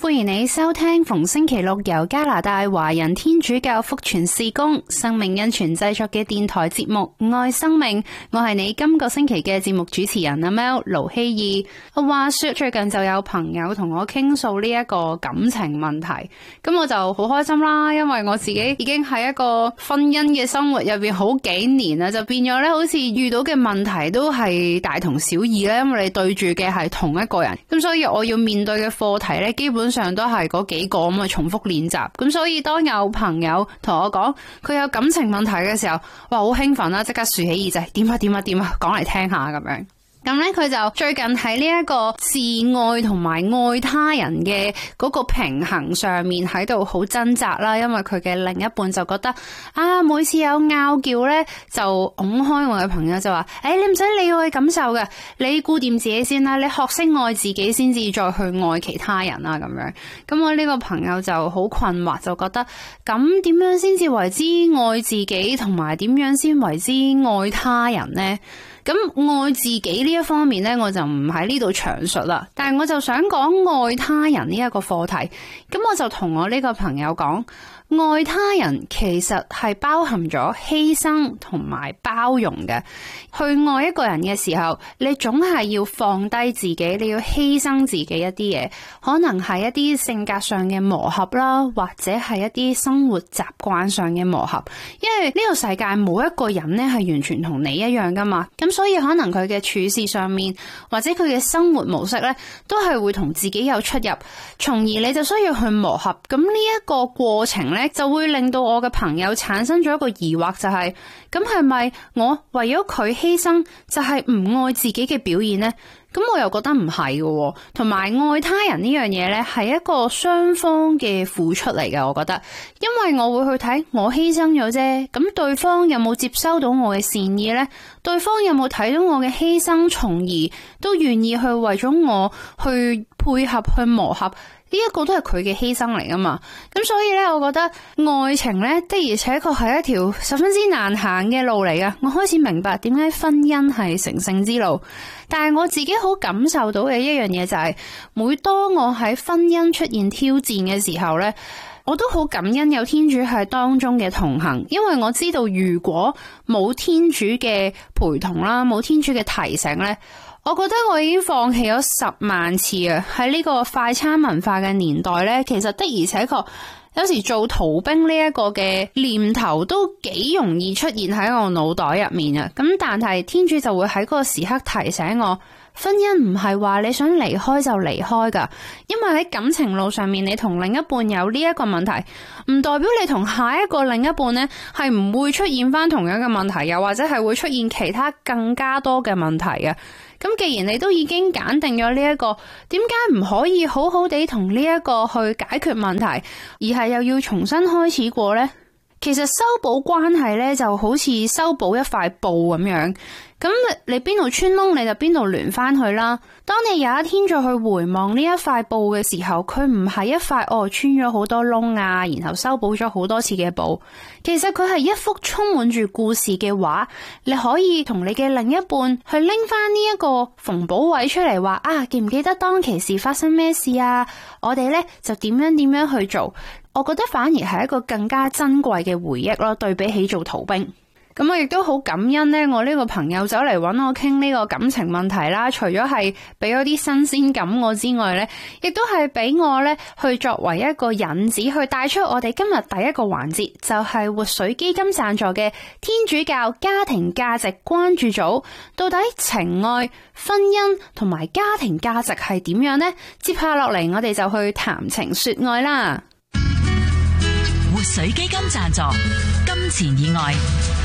歡迎你收聽逢星期六由加拿大華人天主教福傳事工生命恩泉製作嘅電台節目《愛生命》，我係你今個星期嘅節目主持人阿 Mel 盧希義。話說最近就有朋友同我傾訴呢一個感情問題，咁我就好開心啦，因為我自己已經喺一個婚姻嘅生活入邊好幾年啦，就變咗咧好似遇到嘅問題都係大同小異咧，因為你對住嘅係同一個人，咁所以我要面對嘅課題咧基本上都係嗰幾個咁嘅重複練習，咁所以當有朋友同我講佢有感情問題嘅時候，哇好興奮啦，即刻豎起耳仔，點啊，講嚟聽下咁樣。咁咧佢就最近喺呢一個自愛同埋愛他人嘅嗰個平衡上面喺度好掙扎啦，因為佢嘅另一半就覺得每次有拗撬咧就拱開我嘅朋友就話你唔使理我嘅感受嘅，你顧掂自己先啦，你學識愛自己先至再去愛其他人啦咁樣。咁我呢個朋友就好困惑，就覺得咁點樣先至為之愛自己，同埋點樣先為之愛他人呢？咁愛自己呢一方面呢，我就唔喺呢度詳述啦。但係我就想講愛他人呢一個課題。咁我就同我呢個朋友講，愛他人其實係包含咗犧牲同埋包容嘅。去愛一個人嘅時候，你總係要放低自己，你要犧牲自己一啲嘢，可能係一啲性格上嘅磨合啦，或者係一啲生活習慣上嘅磨合。因為呢個世界冇一個人呢係完全同你一樣噶嘛，咁所以可能佢嘅處事上面或者佢嘅生活模式呢，都係會同自己有出入，從而你就需要去磨合。咁呢一個過程呢，就會令到我嘅朋友產生咗一個疑惑，就係咁係咪我為咗佢犧牲就係唔愛自己嘅表現呢？咁我又覺得唔係嘅，同埋愛他人呢樣嘢呢，係一個雙方嘅付出嚟嘅。我覺得，因為我會去睇我犧牲咗啫，咁對方有冇接收到我嘅善意呢？對方有冇睇到我嘅犧牲，從而都願意去為咗我去配合去磨合？呢一個都係佢嘅犧牲嚟噶嘛，咁所以咧，我覺得愛情咧的而且確係一條十分之難行嘅路嚟噶。我開始明白點解婚姻係成聖之路，但係我自己好感受到嘅一樣嘢就係，每當我喺婚姻出現挑戰嘅時候咧，我都好感恩有天主喺當中嘅同行，因為我知道如果冇天主嘅陪同啦，冇天主嘅提醒咧，我覺得我已經放棄咗10萬次啊！喺呢個快餐文化嘅年代呢，其實的而且確有時做逃兵呢一個嘅念頭都幾容易出現喺我腦袋入面啊！咁但係天主就會喺嗰個時刻提醒我，婚姻唔係話你想離開就離開噶，因為喺感情路上面，你同另一半有呢一個問題，唔代表你同下一個另一半呢係唔會出現翻同樣嘅問題，又或者係會出現其他更加多嘅問題嘅。咁既然你都已經揀定咗呢一個，點解唔可以好好地同呢一個去解決問題，而係又要重新開始過呢？其實修補關係呢，就好似修補一塊布咁樣，咁你邊度穿窿你就邊度連翻去啦。當你有一天再去回望呢一塊布嘅時候，佢唔係一塊穿咗好多窿啊，然後修補咗好多次嘅布，其實佢係一幅充滿住故事嘅畫。你可以同你嘅另一半去拎翻呢一個縫補位出嚟，話記唔記得當其時發生咩事啊？我哋呢就點樣去做。我覺得反而係一個更加珍貴嘅回憶咯，對比起做逃兵。咁我亦都好感恩呢，我呢個朋友走嚟揾我傾呢個感情問題啦，除咗係俾咗啲新鮮感我之外呢，亦都係俾我呢去作為一個引子，去帶出我哋今日第一個環節，就係活水基金贊助嘅天主教家庭價值關注組。到底情愛、婚姻同埋家庭價值係點樣呢？接下落嚟我哋就去談情說愛啦。 活水基金贊助，金錢以外。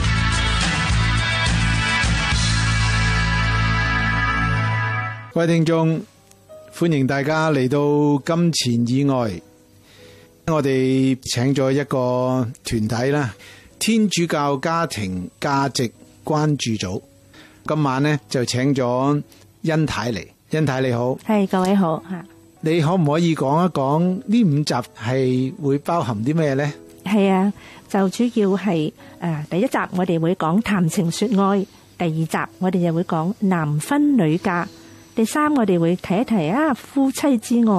各位聽眾，歡迎大家嚟到金錢以外。我哋請咗一個團體啦，天主教家庭價值關注組。今晚呢就請咗恩太嚟。恩太你好。 係，各位好。 你可唔可以講一講呢5集係會包含啲咩呢？ 係啊，就主要係第一集我哋會講談情說愛，第2集我哋就會講男婚女嫁，第3我哋會提一提夫妻之愛，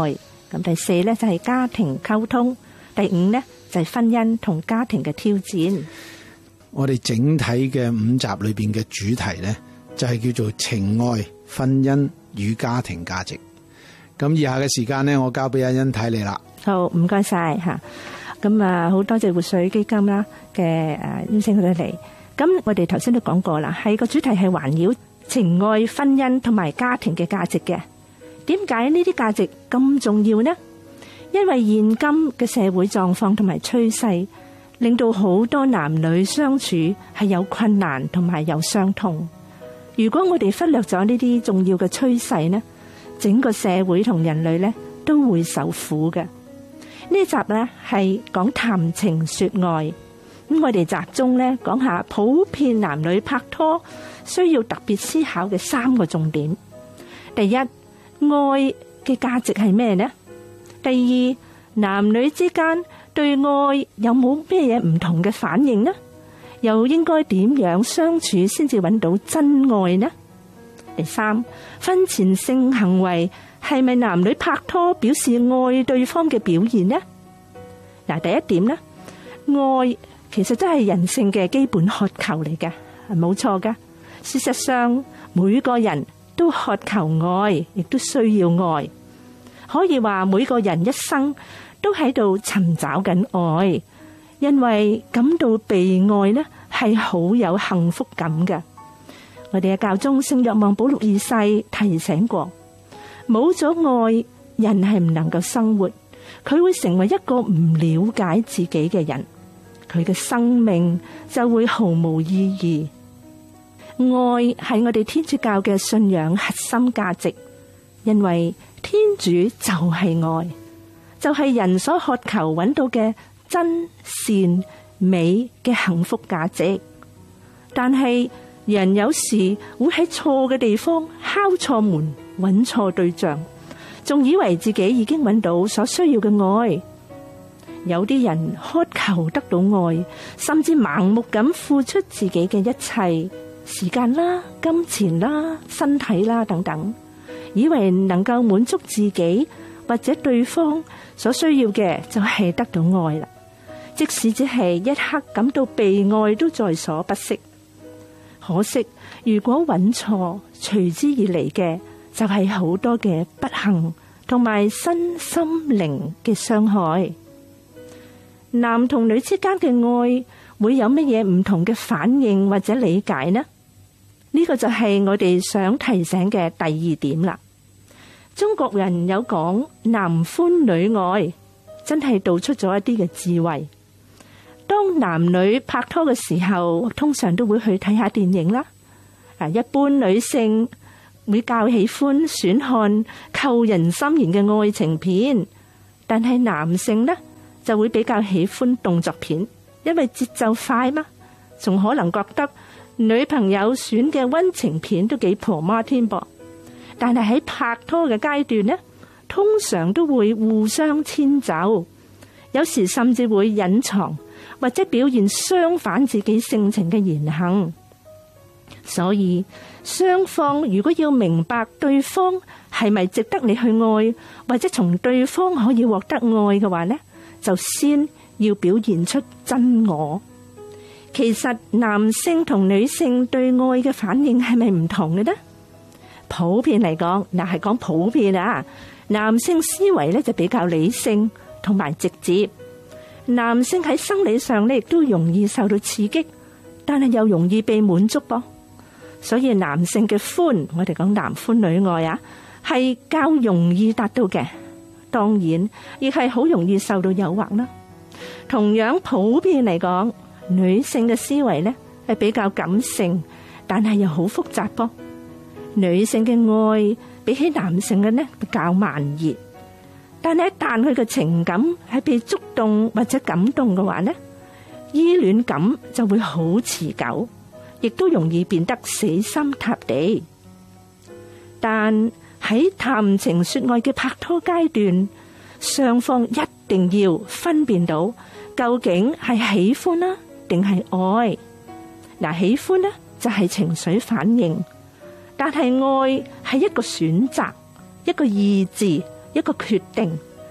咁第四呢，就係家庭溝通，第五呢，就係婚姻同家庭嘅挑戰。 我哋整體嘅5集裏邊嘅主題呢，就係叫做情愛、婚姻與家庭價值。咁以下嘅時間呢，我交俾阿欣睇你啦。 好，唔該晒吓。咁啊，好多謝活水基金啦嘅邀請佢哋嚟。咁我哋頭先都講過啦，係個主題係環繞情愛、婚姻同埋家庭嘅價值嘅。點解呢啲價值咁重要呢？因為現今嘅社會狀況同埋趨勢，令到好多男女相處係有困難同埋有傷痛。如果我哋忽略咗呢啲重要嘅趨勢呢，整個社會同人類呢都會受苦嘅。呢集呢係講談情說愛，咁我哋集中呢講下普遍男女拍拖需要特別思考嘅3個重點。第一，愛嘅價值係咩呢？第二，男女之間對愛有冇咩嘢唔同嘅反應呢？又應該點樣相處先至揾到真愛呢？第三，婚前性行為係咪男女拍拖表示愛對方嘅表現呢？嗱，第一點呢，愛其實真係人性嘅基本渴求嚟嘅，係冇錯噶。事實上，每個人都渴求愛，亦都需要愛。可以話每個人一生都喺度尋找緊愛，因為感到被愛呢係好有幸福感嘅。我哋嘅教宗聖若望保祿2世提醒過，冇咗愛，人係唔能夠生活，佢會成為一個唔了解自己嘅人，佢嘅生命就會毫無意義。愛係我哋天主教嘅信仰核心價值，因為天主就係愛，就係人所渴求揾到嘅真善美嘅幸福價值。但係人有時會喺錯嘅地方敲錯門，揾錯對象，仲以為自己已經揾到所需要嘅愛。有啲人渴求得到愛，甚至盲目咁付出自己嘅一切，時間啦、金錢啦、身體啦等等，以為能夠滿足自己或者對方所需要嘅就係得到愛啦。即使只係一刻感到被愛，都在所不惜。可惜，如果揾錯，隨之而嚟嘅就係好多嘅不幸同埋身心靈嘅傷害。男同女之間嘅愛會有乜嘢唔同嘅反應或者理解呢？呢個就係我哋想提醒嘅第2點啦。中國人有講男歡女愛，真係道出咗一啲嘅智慧。當男女拍拖嘅時候，通常都會去睇下電影啦。一般女性會較喜歡選看扣人心弦嘅愛情片，但係男性呢就會比較喜歡動作片，因為節奏快嘛，仲可能覺得女朋友選嘅溫情片都幾婆媽添噃。但係喺拍拖嘅階段呢，通常都會互相遷就，有時甚至會隱藏或者表現相反自己性情嘅言行。所以雙方如果要明白對方係咪值得你去愛，或者從對方可以獲得愛嘅話呢，就先要表現出真我。其實男性同女性對愛嘅反應係咪唔同嘅呢？普遍嚟講，係講普遍啊，男性思維呢就比較理性同埋直接。男性喺生理上呢亦都容易受到刺激，但係又容易被滿足噃。所以男性嘅歡，我哋講男歡女愛啊，係較容易達到嘅。當然亦係好容易受到誘惑啦。同樣普遍嚟講，女性嘅思維呢係比較感性，但係又好複雜噃。女性嘅愛比起男性嘅呢比較慢熱，但係一旦佢嘅情感係被觸動或者感動嘅話呢，依戀感就會好持久，亦都容易變得死心塌地。但喺談情說愛嘅拍拖階段，雙方一定要分辨到究竟係喜歡啦定係愛。喜歡呢就係情緒反應，但係愛係一個選擇，一個意志，一個決定，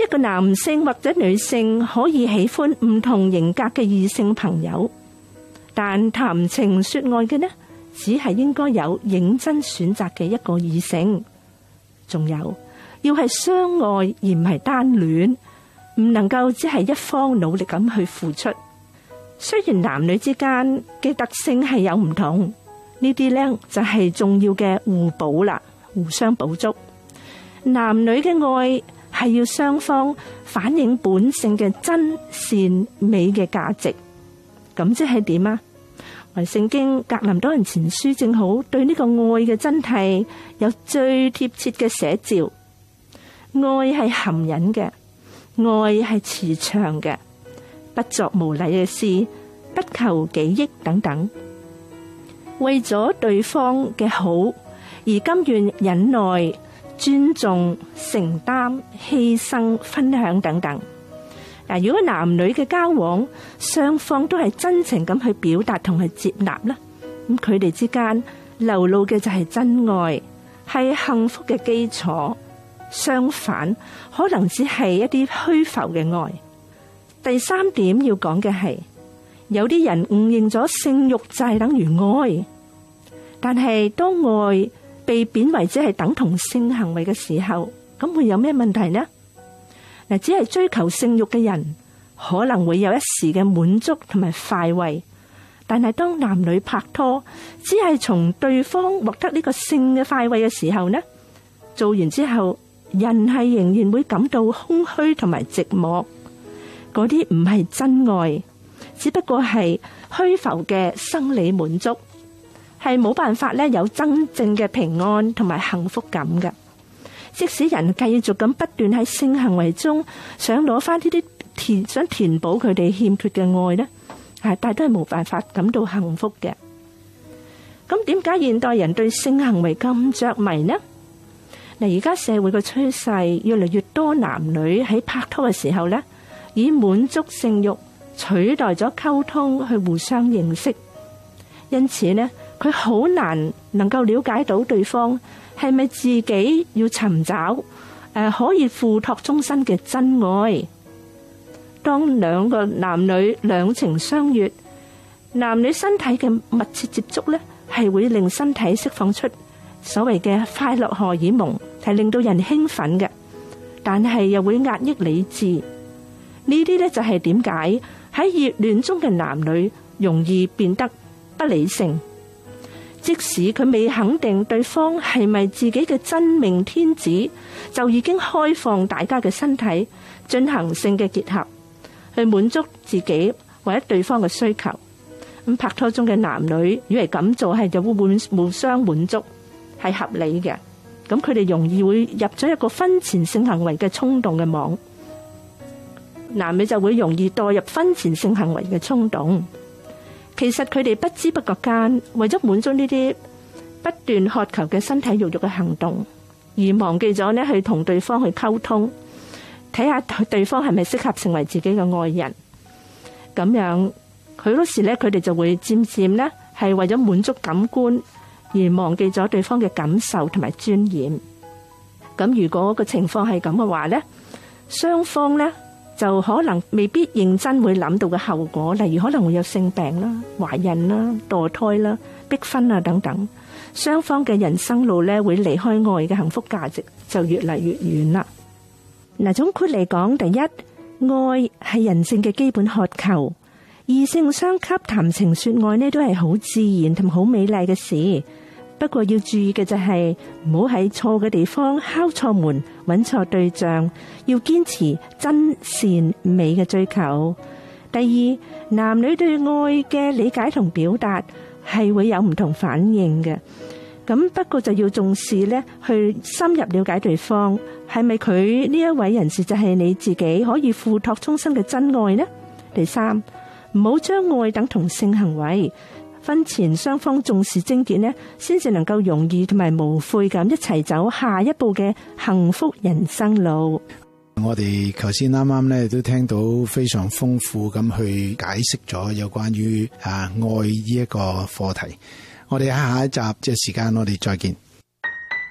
一個男性或者女性可以喜歡唔同型格嘅異性朋友，但談情說愛嘅呢，只係應該有認真選擇嘅一個異性。仲有要係相愛而唔係單戀，唔能夠只係一方努力咁去付出。雖然男女之間嘅特性係有唔同，呢啲呢就係重要嘅互補啦，互相補足。男女嘅愛係要雙方反映本性嘅真善美嘅價值。咁即係點啊？為聖經格林多人前書正好對呢個愛嘅真諦有最貼切嘅寫照。愛係含忍嘅，愛係慈祥嘅，不作無禮嘅事，不求己益等等，為咗對方嘅好而甘願忍耐、尊重、承擔、犧牲、分享等等。嗱，如果男女嘅交往，雙方都係真情咁去表達同去接納啦，咁佢哋之間流露嘅就係真愛，係幸福嘅基礎。相反，可能只係一啲虛浮嘅愛。第三點要講嘅係，有啲人誤認咗性慾就係等於愛，但係當愛被貶為只係等同性行為嘅時候，咁會有咩問題呢？嗱，只係追求性慾嘅人可能會有一時嘅滿足同埋快慰，但係當男女拍拖，只係從對方獲得呢個性嘅快慰嘅時候呢，做完之後，人係仍然會感到空虛同埋寂寞。嗰啲唔係真愛，只不過係虛浮嘅生理滿足，係冇辦法咧有真正嘅平安同埋幸福感嘅。即使人繼續咁不斷喺性行為中想攞翻呢啲想填補佢哋欠缺嘅愛呢，但係都係冇辦法感到幸福嘅。咁點解現代人對性行為咁着迷呢？嗱，而家社會嘅趨勢越嚟越多男女喺拍拖嘅時候呢，以滿足性慾取代咗溝通去互相認識，因此呢，佢好難能夠了解到對方係咪自己要尋找可以付託終身嘅真愛。當兩個男女兩情相悅，男女身體嘅密切接觸呢，係會令身體釋放出所謂嘅快樂荷爾蒙，係令到人興奮嘅，但係又會壓抑理智。呢啲呢就係點解喺熱戀中嘅男女容易變得不理性。即使佢未肯定對方係咪自己嘅真命天子，就已經開放大家嘅身體進行性嘅結合，去滿足自己或者對方嘅需求。咁拍拖中嘅男女以為咁做係就會互相滿足，係合理嘅。咁佢哋容易會入咗一個婚前性行為嘅衝動嘅網，男女就會容易墮入婚前性行為嘅衝動。其實佢哋不知不覺間為咗滿足呢啲不斷渴求嘅身體肉肉嘅行動，而忘記咗呢去同對方去溝通，睇下對方係咪適合成為自己嘅愛人。咁樣好多時呢，佢哋就會漸漸呢係為咗滿足感官而忘記咗對方嘅感受同埋尊嚴。咁如果個情況係咁嘅話呢，雙方呢就可能未必認真會諗到嘅後果，例如可能會有性病啦、懷孕啦、墮胎啦、逼婚啊等等。雙方嘅人生路呢會離開愛嘅幸福價值就越嚟越遠啦。嗱，總括嚟講，第一，愛係人性嘅基本渴求，異性相吸談情說愛呢都係好自然同好美麗嘅事。不過要注意嘅就係唔好喺錯嘅地方敲錯門，揾錯對象，要堅持真善美嘅追求。第二，男女對愛嘅理解同表達係會有唔同反應嘅。咁不過就要重視呢，去深入了解對方係咪佢呢一位人士就係你自己可以付託終身嘅真愛呢？第三，唔好將愛等同性行為。婚前雙方重視貞潔呢，先至能夠容易同埋無悔咁一齊走下一步嘅幸福人生路。 我哋頭先啱啱咧都聽到非常豐富咁去解釋咗有關於愛呢一個課題。我哋喺下一集嘅時間，我哋再見。